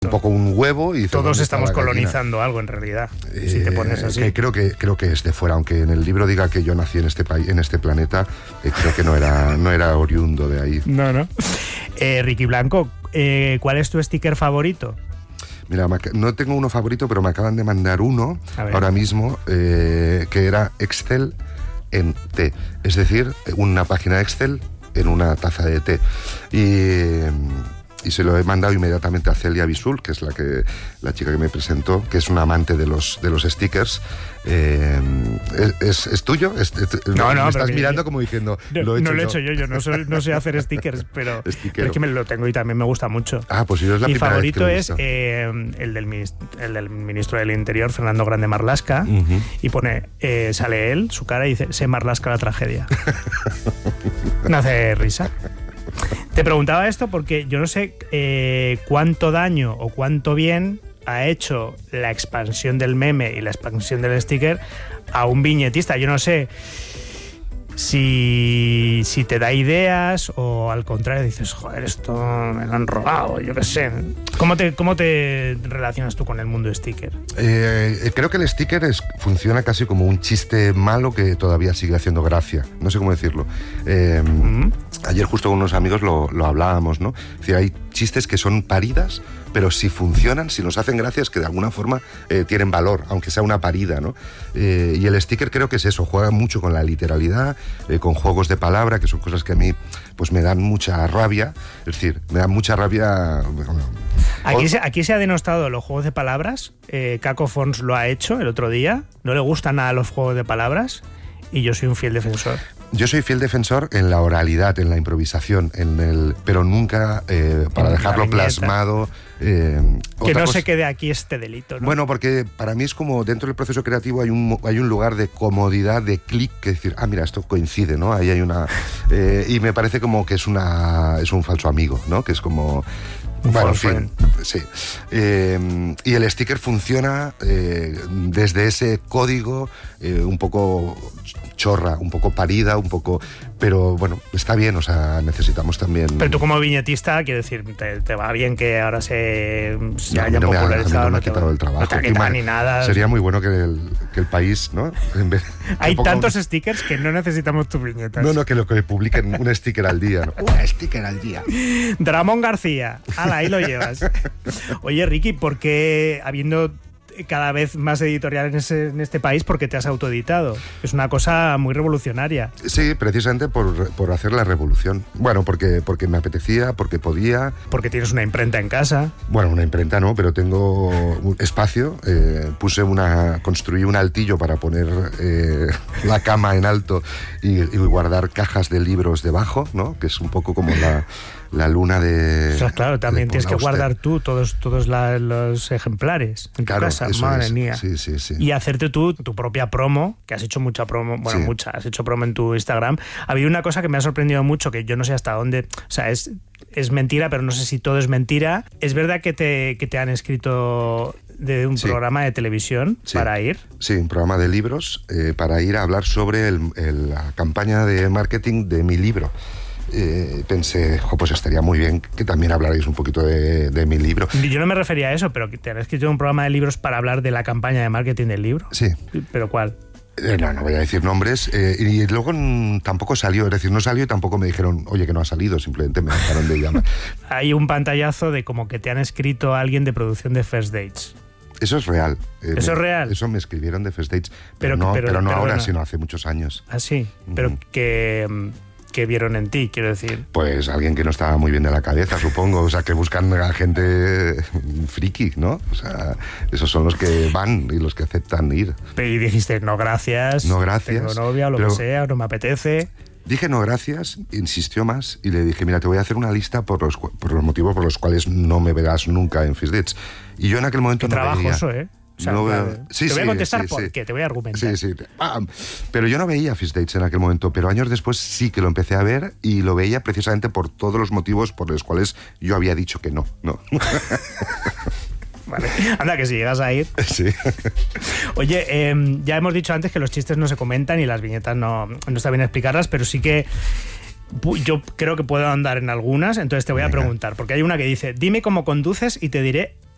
un poco un huevo y todos estamos colonizando algo en realidad, si te pones así. Creo que es de fuera, aunque en el libro diga que yo nací en este país, en este planeta, creo que no era oriundo de ahí. No. Ricky Blanco, ¿cuál es tu sticker favorito? Mira, no tengo uno favorito, pero me acaban de mandar uno ahora mismo, que era Excel en té, es decir, una página Excel en una taza de té. Y se lo he mandado inmediatamente a Celia Bisul, que es la chica que me presentó, que es una amante de los stickers. ¿Es tuyo? No, me estás mirando como diciendo... No lo he hecho yo no sé hacer stickers, pero es que me lo tengo y también me gusta mucho. Pues yo es la Mi primera favorito vez que es el del ministro del Interior, Fernando Grande Marlaska, y pone, sale él, su cara, y dice, se Marlaska la tragedia. Me hace risa. Te preguntaba esto porque yo no sé cuánto daño o cuánto bien ha hecho la expansión del meme y la expansión del sticker a un viñetista. Yo no sé si te da ideas o al contrario dices, joder, esto me lo han robado, yo qué sé. ¿Cómo te relacionas tú con el mundo sticker? Creo que el sticker funciona casi como un chiste malo que todavía sigue haciendo gracia. No sé cómo decirlo. Ayer justo con unos amigos lo hablábamos, ¿no? Es decir, hay chistes que son paridas, pero si funcionan, si nos hacen gracia, es que de alguna forma tienen valor, aunque sea una parida, ¿no? Y el sticker creo que es eso, juega mucho con la literalidad, con juegos de palabra, que son cosas que a mí pues me dan mucha rabia. Es decir, me dan mucha rabia... Aquí se ha denostado los juegos de palabras. Caco Fons lo ha hecho el otro día. No le gustan nada los juegos de palabras y yo soy un fiel defensor. Yo soy fiel defensor en la oralidad, en la improvisación, pero nunca para dejarlo plasmado. Que no se quede aquí este delito, ¿no? Bueno, porque para mí es como dentro del proceso creativo hay un lugar de comodidad, de clic, que decir, mira, esto coincide, ¿no? Ahí hay una... y me parece como que es un falso amigo, ¿no? Que es como... Bueno, en fin, sí. Y el sticker funciona desde ese código un poco chorra, un poco parida, un poco... Pero bueno, está bien, o sea, necesitamos también... Pero tú como viñetista, quiero decir, te va bien que ahora se haya popularizado. No me ha quitado el trabajo. No te ha quitado ni nada. Sería muy bueno que el país, ¿no? Hay tantos stickers que no necesitamos tus viñetas. No, que lo que publiquen un sticker al día, ¿no? Un sticker al día. Ramón García, ala, ahí lo llevas. Oye, Ricky, ¿por qué habiendo cada vez más editoriales en este país, porque te has autoeditado? Es una cosa muy revolucionaria. Sí, precisamente por hacer la revolución. Bueno, porque me apetecía, porque podía. Porque tienes una imprenta en casa. Bueno, una imprenta no, pero tengo un espacio. Construí un altillo para poner la cama en alto y guardar cajas de libros debajo, ¿no? Que es un poco como la luna de... O sea, claro, también tienes que guardar tú todos los ejemplares en tu casa, madre mía. Sí. Y hacerte tú tu propia promo, que has hecho mucha promo, has hecho promo en tu Instagram. Ha habido una cosa que me ha sorprendido mucho, que yo no sé hasta dónde... O sea, es mentira, pero no sé si todo es mentira. ¿Es verdad que te han escrito de un programa de televisión para ir? Sí, un programa de libros para ir a hablar sobre la campaña de marketing de mi libro. Pensé, pues estaría muy bien que también hablarais un poquito de mi libro. Yo no me refería a eso, pero que te han escrito un programa de libros para hablar de la campaña de marketing del libro. Sí. ¿Pero cuál? No voy a decir nombres. Y luego tampoco salió, es decir, no salió y tampoco me dijeron, oye, que no ha salido, simplemente me dejaron de llamar. Hay un pantallazo de como que te han escrito a alguien de producción de First Dates. Eso es real. ¿Eso es real? Eso me escribieron de First Dates, pero no ahora, sino hace muchos años. Ah, sí, pero que vieron en ti, quiero decir. Pues alguien que no estaba muy bien de la cabeza, supongo. O sea, que buscan a gente friki, ¿no? O sea, esos son los que van y los que aceptan ir. Y dijiste, no gracias. No gracias. Tengo novia o lo que sea, no me apetece. Dije no gracias, insistió más y le dije, mira, te voy a hacer una lista por los motivos por los cuales no me verás nunca en First Dates. Y yo en aquel momento no veía... Trabajo eso, ¿eh? O sea, te voy a contestar por qué, te voy a argumentar. Sí. Pero yo no veía First Dates en aquel momento, pero años después sí que lo empecé a ver y lo veía precisamente por todos los motivos por los cuales yo había dicho que no. Vale. Anda, que si llegas a ir. Sí. Oye, ya hemos dicho antes que los chistes no se comentan y las viñetas no está bien explicarlas, pero sí que yo creo que puedo andar en algunas, entonces te voy a preguntar, porque hay una que dice, dime cómo conduces y te diré